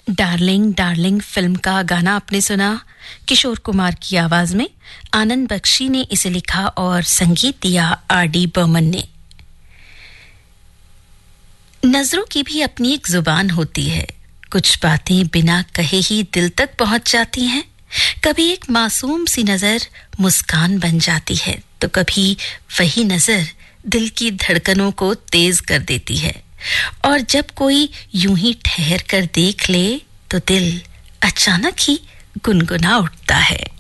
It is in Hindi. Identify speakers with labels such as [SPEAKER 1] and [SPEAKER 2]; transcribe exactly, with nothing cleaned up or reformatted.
[SPEAKER 1] डार्लिंग डार्लिंग फिल्म का गाना आपने सुना किशोर कुमार की आवाज में। आनंद बख्शी ने इसे लिखा और संगीत दिया आर डी बर्मन ने। नजरों की भी अपनी एक जुबान होती है, कुछ बातें बिना कहे ही दिल तक पहुंच जाती हैं। कभी एक मासूम सी नजर मुस्कान बन जाती है, तो कभी वही नजर दिल की धड़कनों को तेज कर देती है। और जब कोई यूं ही ठहर कर देख ले तो दिल अचानक ही गुनगुना उठता है।